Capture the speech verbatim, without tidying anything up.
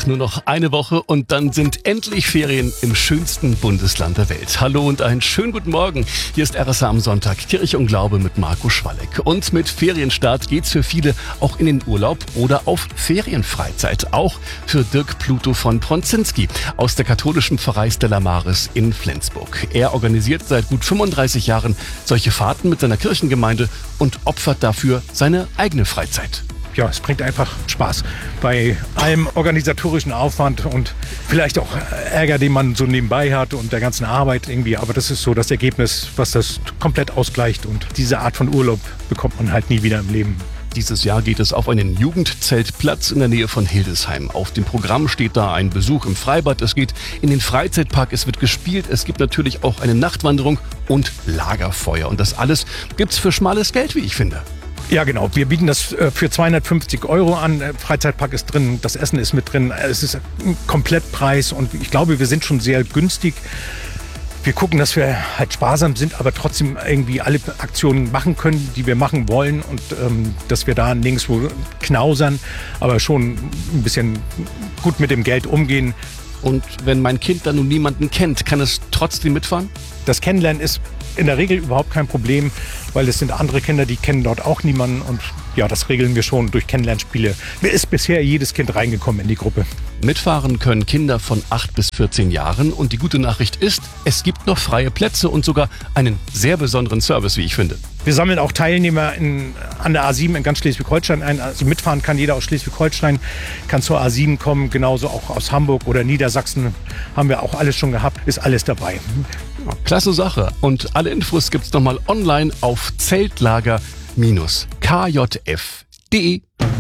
nur noch eine Woche und dann sind endlich Ferien im schönsten Bundesland der Welt. Hallo und einen schönen guten Morgen. Hier ist R S A am Sonntag, Kirche und Glaube mit Marco Schwalleck. Und mit Ferienstart geht's für viele auch in den Urlaub oder auf Ferienfreizeit. Auch für Dirk Pluto von Pronzinski aus der katholischen Pfarrei Stella Maris in Flensburg. Er organisiert seit gut fünfunddreißig Jahren solche Fahrten mit seiner Kirchengemeinde und opfert dafür seine eigene Freizeit. Ja, es bringt einfach Spaß bei allem organisatorischen Aufwand und vielleicht auch Ärger, den man so nebenbei hat und der ganzen Arbeit irgendwie. Aber das ist so das Ergebnis, was das komplett ausgleicht. Und diese Art von Urlaub bekommt man halt nie wieder im Leben. Dieses Jahr geht es auf einen Jugendzeltplatz in der Nähe von Hildesheim. Auf dem Programm steht da ein Besuch im Freibad. Es geht in den Freizeitpark, es wird gespielt. Es gibt natürlich auch eine Nachtwanderung und Lagerfeuer. Und das alles gibt's für schmales Geld, wie ich finde. Ja, genau. Wir bieten das für zweihundertfünfzig Euro an. Der Freizeitpark ist drin, das Essen ist mit drin. Es ist ein Komplettpreis und ich glaube, wir sind schon sehr günstig. Wir gucken, dass wir halt sparsam sind, aber trotzdem irgendwie alle Aktionen machen können, die wir machen wollen und ähm, dass wir da nirgendwo knausern, aber schon ein bisschen gut mit dem Geld umgehen. Und wenn mein Kind dann nun niemanden kennt, kann es trotzdem mitfahren? Das Kennenlernen ist in der Regel überhaupt kein Problem, weil es sind andere Kinder, die kennen dort auch niemanden. Und ja, das regeln wir schon durch Kennenlernspiele. Mir ist bisher jedes Kind reingekommen in die Gruppe. Mitfahren können Kinder von acht bis vierzehn Jahren. Und die gute Nachricht ist, es gibt noch freie Plätze und sogar einen sehr besonderen Service, wie ich finde. Wir sammeln auch Teilnehmer in, an der A sieben in ganz Schleswig-Holstein ein. Also mitfahren kann jeder aus Schleswig-Holstein, kann zur A sieben kommen, genauso auch aus Hamburg oder Niedersachsen. Haben wir auch alles schon gehabt, ist alles dabei. Klasse Sache. Und alle Infos gibt's nochmal online auf zeltlager Bindestrich k j f punkt d e.